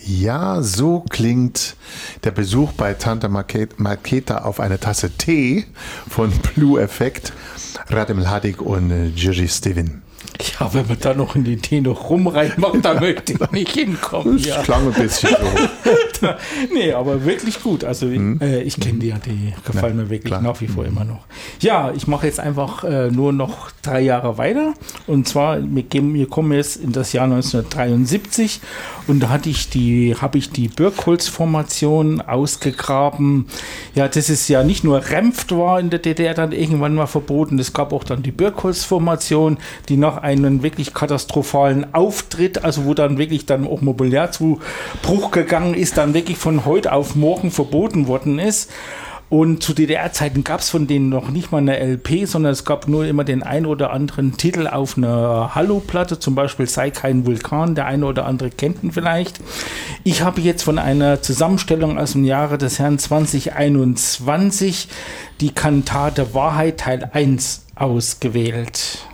Ja, so klingt der Besuch bei Tante Marketa auf eine Tasse Tee von Blue Effect, Radim Mladic und Jiří Stevin. Ja, wenn man da noch in den Tee noch rum reinmacht, da möchte ich nicht hinkommen. Das klang ein bisschen so. Nee, aber wirklich gut. Also ich kenne die ja, die gefallen mir wirklich nach wie vor immer noch. Ja, ich mache jetzt einfach nur noch 3 Jahre weiter. Und zwar, wir kommen jetzt in das Jahr 1973 und da habe ich die Birkholz-Formation ausgegraben. Ja, das ist ja nicht nur Renft war in der DDR dann irgendwann mal verboten, es gab auch dann die Birkholz-Formation, die nach einen wirklich katastrophalen Auftritt, also wo dann wirklich dann auch Mobiliar zu Bruch gegangen ist, dann wirklich von heute auf morgen verboten worden ist. Und zu DDR-Zeiten gab es von denen noch nicht mal eine LP, sondern es gab nur immer den ein oder anderen Titel auf einer Hallo-Platte, zum Beispiel Sei kein Vulkan, der eine oder andere kennt ihn vielleicht. Ich habe jetzt von einer Zusammenstellung aus dem Jahre des Herrn 2021 die Kantate Wahrheit Teil 1 ausgewählt.